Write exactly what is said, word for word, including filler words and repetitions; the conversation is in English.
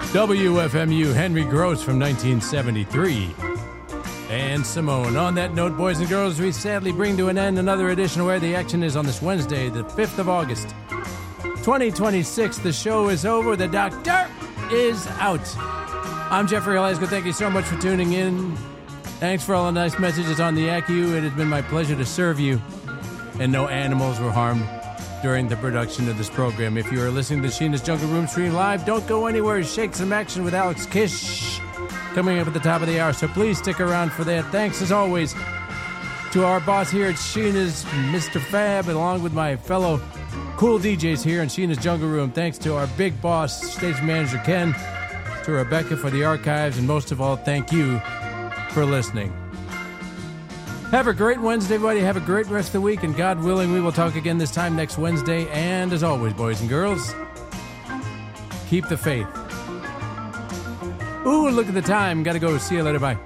W F M U, Henry Gross from nineteen seventy-three. And Simone. On that note, boys and girls, we sadly bring to an end another edition of Where the Action Is on this Wednesday, the fifth of August, twenty twenty-six. The show is over. The doctor is out. I'm Jeffrey Glasgow. Thank you so much for tuning in. Thanks for all the nice messages on the A C U. It has been my pleasure to serve you. And no animals were harmed during the production of this program. If you are listening to Sheena's Jungle Room stream live, don't go anywhere. Shake some action with Alex Kish coming up at the top of the hour. So please stick around for that. Thanks as always to our boss here at Sheena's, Mister Fab, along with my fellow cool D Js here in Sheena's Jungle Room. Thanks to our big boss, stage manager Ken, to Rebecca for the archives, and most of all, thank you for listening. Have a great Wednesday, everybody. Have a great rest of the week, and God willing, we will talk again this time next Wednesday. And as always, boys and girls, keep the faith. Ooh, look at the time. Gotta go. See you later. Bye.